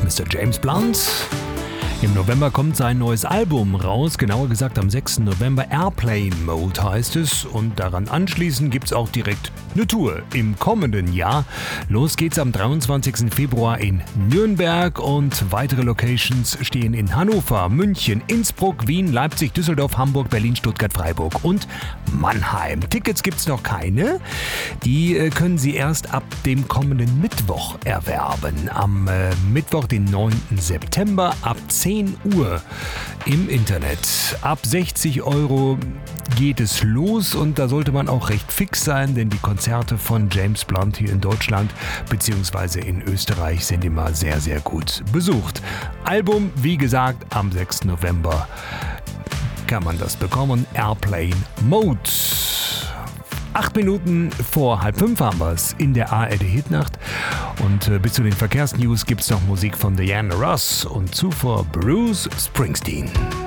Mr. James Blunt. Im November kommt sein neues Album raus, genauer gesagt am 6. November. Airplane Mode heißt es, und daran anschließend gibt es auch direkt eine Tour im kommenden Jahr. Los geht's am 23. Februar in Nürnberg und weitere Locations stehen in Hannover, München, Innsbruck, Wien, Leipzig, Düsseldorf, Hamburg, Berlin, Stuttgart, Freiburg und Mannheim. Tickets gibt's noch keine. Die können Sie erst ab dem kommenden Mittwoch erwerben. Am Mittwoch, den 9. September ab 10 Uhr im Internet. Ab 60 € geht es los und da sollte man auch recht fix sein, denn die Konzerte von James Blunt hier in Deutschland bzw. in Österreich sind immer sehr, sehr gut besucht. Album, wie gesagt, am 6. November kann man das bekommen. Airplane Mode. 8 Minuten vor 4:30 haben wir es in der ARD Hitnacht. Und bis zu den Verkehrsnews gibt es noch Musik von Diana Ross und zuvor Bruce Springsteen.